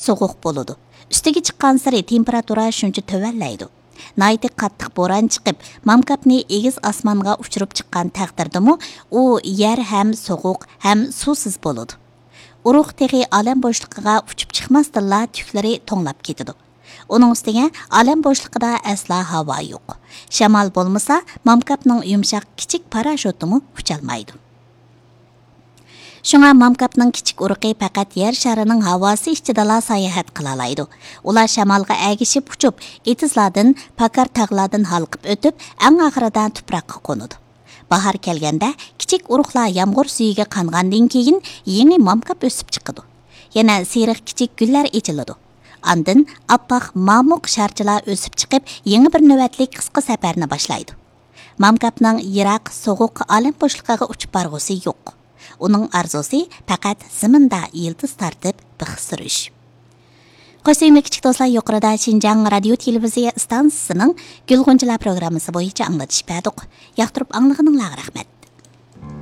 soğuq boludu. Üstüge chiqqan sari temperatura shuncha tövallaydi. Nayti qattiq bo'ron chiqib, mamkapni egiz osmonga uchirib chiqqan taqdirdimi, u yer ham so'g'uq, ham suvsiz bo'ladi. Urug' teg'i olam bo'shliqiga uchib chiqmasdilla tuklari to'nglab ketadi. Uning ustiga olam bo'shliqida asla havo yo'q. Shamol bo'lmasa, mamkapning yumshoq kichik parashyutimi ucholmaydi. Шуңа мамкапның kichik urug'i faqat yer sharining havosi ichidala sayohat qila oladi. Ular shamolga agishib uchib, etizlardan, pakar tog'lardan halqib o'tib, eng oxirida tuproqqa qo'nadi. Bahor kelganda kichik urug'lar yomg'ir suyiga qangandan keyin yangi mamkap o'sib chiqadi. Yana seriq kichik gullar echiladi. Andin oppoq mamuq sharchilar o'sib chiqib, yangi bir navbatlik qisqa safarni boshlaydi. Mamkapning yiroq, so'g'uq olam bo'shlig'iga uchib borg'usi yo'q. Uning arzusi faqat zaminda yildiz tartib bix surish. Qo'shimli kichik do'stlar, yuqorida Xinjiang radio televiziya stansiyasining Gulg'unchilar programmasi bo'yicha anglatish berdik. Yoqtirib anglaganinglarga rahmat.